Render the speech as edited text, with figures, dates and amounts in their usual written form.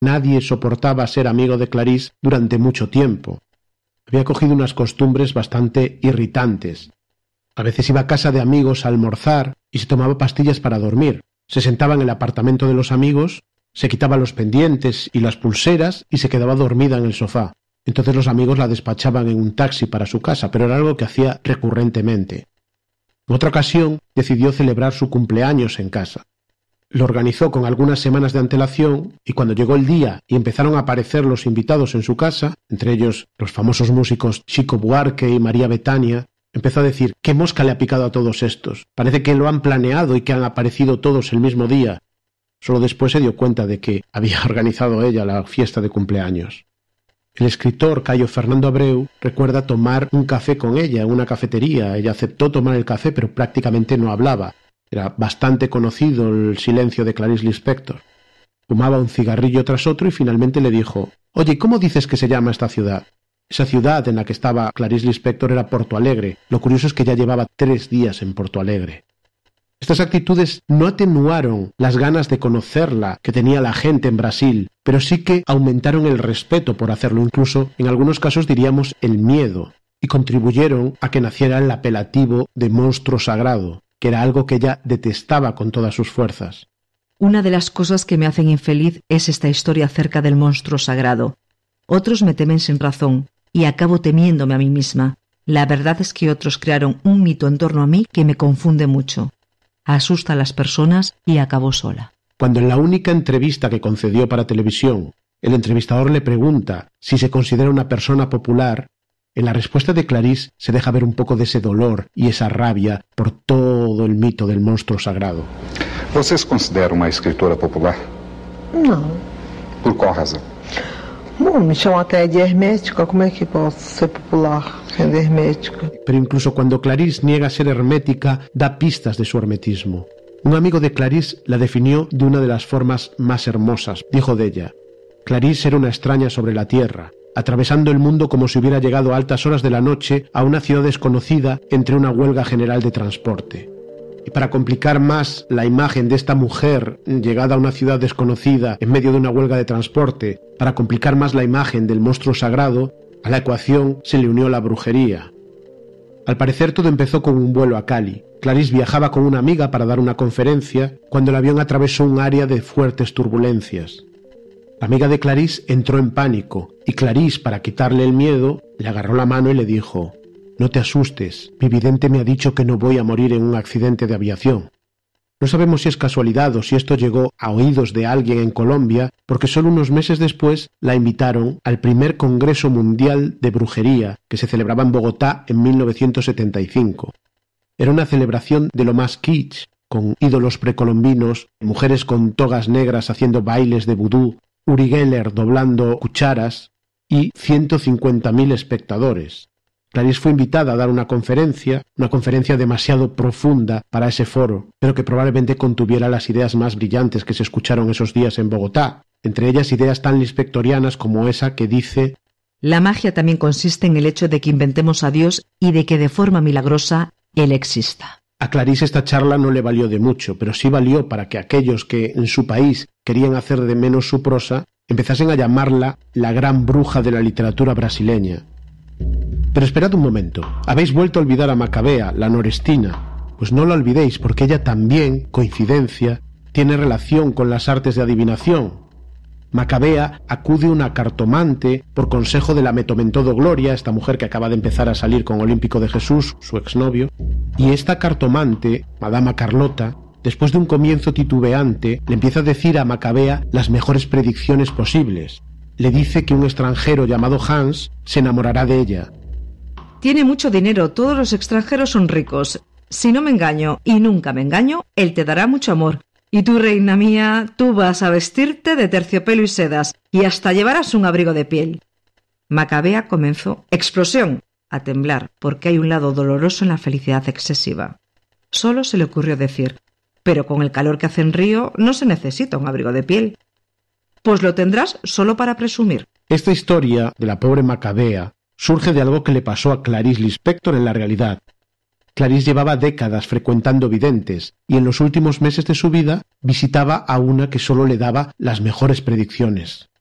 nadie soportaba ser amigo de Clarice durante mucho tiempo. Había cogido unas costumbres bastante irritantes. A veces iba a casa de amigos a almorzar y se tomaba pastillas para dormir. Se sentaba en el apartamento de los amigos, se quitaba los pendientes y las pulseras y se quedaba dormida en el sofá. Entonces los amigos la despachaban en un taxi para su casa, pero era algo que hacía recurrentemente. En otra ocasión decidió celebrar su cumpleaños en casa. Lo organizó con algunas semanas de antelación y cuando llegó el día y empezaron a aparecer los invitados en su casa, entre ellos los famosos músicos Chico Buarque y María Bethânia, empezó a decir: ¿qué mosca le ha picado a todos estos? Parece que lo han planeado y que han aparecido todos el mismo día. Solo después se dio cuenta de que había organizado ella la fiesta de cumpleaños. El escritor Cayo Fernando Abreu recuerda tomar un café con ella en una cafetería. Ella aceptó tomar el café, pero prácticamente no hablaba. Era bastante conocido el silencio de Clarice Lispector. Fumaba un cigarrillo tras otro y finalmente le dijo: «Oye, ¿cómo dices que se llama esta ciudad?» Esa ciudad en la que estaba Clarice Lispector era Porto Alegre. Lo curioso es que ya llevaba 3 días en Porto Alegre. Estas actitudes no atenuaron las ganas de conocerla que tenía la gente en Brasil, pero sí que aumentaron el respeto por hacerlo, incluso en algunos casos diríamos el miedo, y contribuyeron a que naciera el apelativo de monstruo sagrado, que era algo que ella detestaba con todas sus fuerzas. Una de las cosas que me hacen infeliz es esta historia acerca del monstruo sagrado. Otros me temen sin razón, y acabo temiéndome a mí misma. La verdad es que otros crearon un mito en torno a mí que me confunde mucho. Asusta a las personas y acabó sola. Cuando en la única entrevista que concedió para televisión, el entrevistador le pregunta si se considera una persona popular, en la respuesta de Clarice se deja ver un poco de esse dolor y esa rabia por todo el mito del monstruo sagrado. ¿Você se considera uma escritora popular? Não. Por qual razão? Bom, me chamam até de hermética. Como é que posso ser popular sendo hermética? Pero incluso cuando Clarice niega ser hermética, da pistas de su hermetismo. Un amigo de Clarice la definió de una de las formas más hermosas. Dijo de ella: Clarice era una extraña sobre la tierra, atravesando el mundo como si hubiera llegado a altas horas de la noche a una ciudad desconocida entre una huelga general de transporte. Y para complicar más la imagen de esta mujer llegada a una ciudad desconocida en medio de una huelga de transporte, para complicar más la imagen del monstruo sagrado, a la ecuación se le unió la brujería. Al parecer todo empezó con un vuelo a Cali. Clarice viajaba con una amiga para dar una conferencia cuando el avión atravesó un área de fuertes turbulencias. La amiga de Clarice entró en pánico y Clarice, para quitarle el miedo, le agarró la mano y le dijo: «No te asustes, mi vidente me ha dicho que no voy a morir en un accidente de aviación». No sabemos si es casualidad o si esto llegó a oídos de alguien en Colombia, porque solo unos meses después la invitaron al primer Congreso Mundial de Brujería que se celebraba en Bogotá en 1975. Era una celebración de lo más kitsch, con ídolos precolombinos, mujeres con togas negras haciendo bailes de vudú, Uri Geller doblando cucharas y 150.000 espectadores. Clarice fue invitada a dar una conferencia demasiado profunda para ese foro, pero que probablemente contuviera las ideas más brillantes que se escucharon esos días en Bogotá, entre ellas ideas tan lispectorianas como esa que dice: la magia también consiste en el hecho de que inventemos a Dios y de que de forma milagrosa Él exista. A Clarice esta charla no le valió de mucho, pero sí valió para que aquellos que en su país querían hacer de menos su prosa empezasen a llamarla la gran bruja de la literatura brasileña. Pero esperad un momento, ¿habéis vuelto a olvidar a Macabea, la norestina? Pues no la olvidéis, porque ella también, coincidencia, tiene relación con las artes de adivinación. Macabea acude a una cartomante por consejo de la Metomentodo Gloria, esta mujer que acaba de empezar a salir con Olímpico de Jesús, su exnovio, y esta cartomante, Madama Carlota, después de un comienzo titubeante, le empieza a decir a Macabea las mejores predicciones posibles. Le dice que un extranjero llamado Hans se enamorará de ella. Tiene mucho dinero, todos los extranjeros son ricos. Si no me engaño, y nunca me engaño, él te dará mucho amor. Y tú, reina mía, tú vas a vestirte de terciopelo y sedas, y hasta llevarás un abrigo de piel. Macabea comenzó, explosión, a temblar, porque hay un lado doloroso en la felicidad excesiva. Solo se le ocurrió decir: pero con el calor que hace en Río no se necesita un abrigo de piel. Pues lo tendrás solo para presumir. Esta historia de la pobre Macabea surge de algo que le pasó a Clarice Lispector en la realidad. Clarice llevaba décadas frecuentando videntes y en los últimos meses de su vida visitaba a una que solo le daba las mejores predicciones.